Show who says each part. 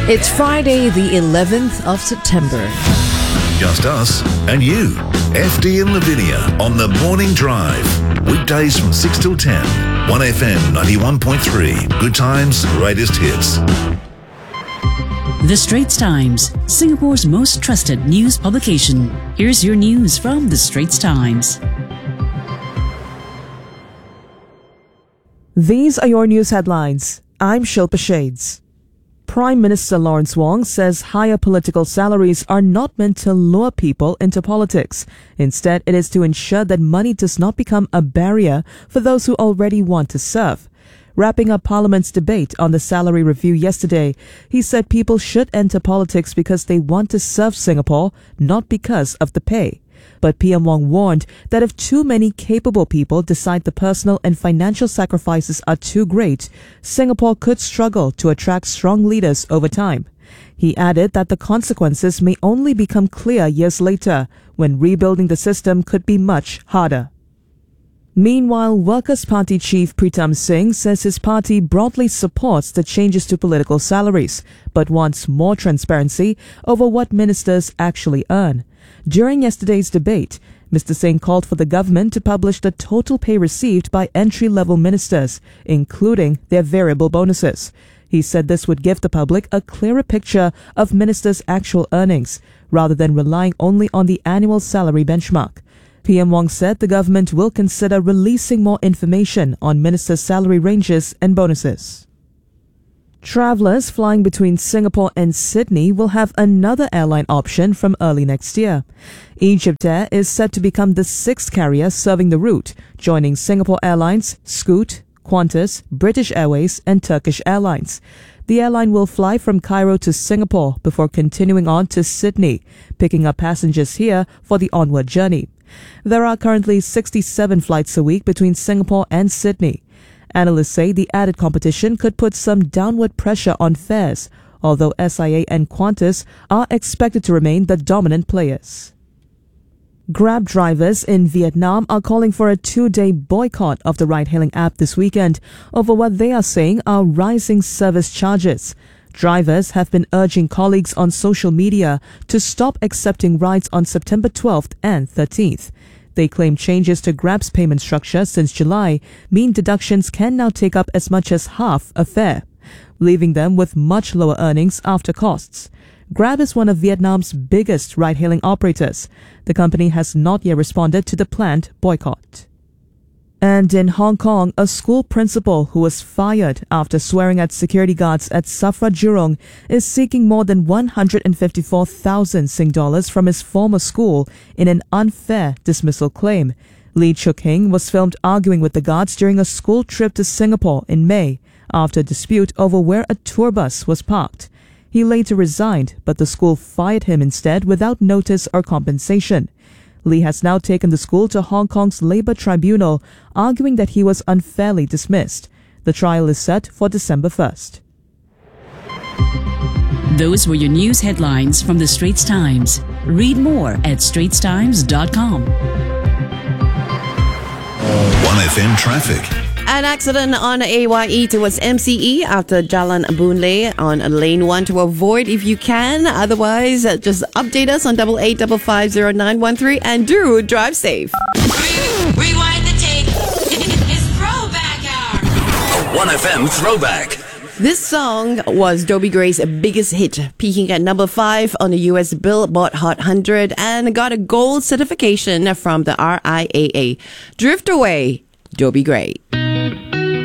Speaker 1: It's Friday, the 11th of September.
Speaker 2: Just us and you. FD and Lavinia on the Morning Drive. Weekdays from 6 till 10. 1FM 91.3. Good times, greatest hits.
Speaker 3: The Straits Times, Singapore's most trusted news publication. Here's your news from The Straits Times.
Speaker 4: These are your news headlines. I'm Shilpa Shades. Prime Minister Lawrence Wong says higher political salaries are not meant to lure people into politics. Instead, it is to ensure that money does not become a barrier for those who already want to serve. Wrapping up Parliament's debate on the salary review yesterday, he said people should enter politics because they want to serve Singapore, not because of the pay. But PM Wong warned that if too many capable people decide the personal and financial sacrifices are too great, Singapore could struggle to attract strong leaders over time. He added that the consequences may only become clear years later, when rebuilding the system could be much harder. Meanwhile, Workers' Party Chief Pritam Singh says his party broadly supports the changes to political salaries, but wants more transparency over what ministers actually earn. During yesterday's debate, Mr. Singh called for the government to publish the total pay received by entry-level ministers, including their variable bonuses. He said this would give the public a clearer picture of ministers' actual earnings, rather than relying only on the annual salary benchmark. PM Wong said the government will consider releasing more information on ministers' salary ranges and bonuses. Travellers flying between Singapore and Sydney will have another airline option from early next year. EgyptAir is set to become the sixth carrier serving the route, joining Singapore Airlines, Scoot, Qantas, British Airways and Turkish Airlines. The airline will fly from Cairo to Singapore before continuing on to Sydney, picking up passengers here for the onward journey. There are currently 67 flights a week between Singapore and Sydney. Analysts say the added competition could put some downward pressure on fares, although SIA and Qantas are expected to remain the dominant players. Grab drivers in Vietnam are calling for a 2-day boycott of the ride-hailing app this weekend over what they are saying are rising service charges. Drivers have been urging colleagues on social media to stop accepting rides on September 12th and 13th. They claim changes to Grab's payment structure since July mean deductions can now take up as much as half a fare, leaving them with much lower earnings after costs. Grab is one of Vietnam's biggest ride-hailing operators. The company has not yet responded to the planned boycott. And in Hong Kong, a school principal who was fired after swearing at security guards at SAFRA Jurong is seeking more than 154,000 Sing dollars from his former school in an unfair dismissal claim. Lee Chuk Hing was filmed arguing with the guards during a school trip to Singapore in May after a dispute over where a tour bus was parked. He later resigned, but the school fired him instead without notice or compensation. Lee has now taken the school to Hong Kong's Labour Tribunal, arguing that he was unfairly dismissed. The trial is set for December 1st.
Speaker 3: Those were your news headlines from The Straits Times. Read more at straitstimes.com.
Speaker 2: 1FM traffic.
Speaker 5: An accident on AYE towards MCE after Jalan Boon Lay on lane 1 to avoid if you can. Otherwise, just update us on 88550913 and do drive safe.
Speaker 6: Rewind the tape. It's throwback hour.
Speaker 7: A 1FM throwback.
Speaker 5: This song was Dobie Gray's biggest hit, peaking at number 5 on the US Billboard Hot 100 and got a gold certification from the RIAA. Drift Away, Dobie Gray.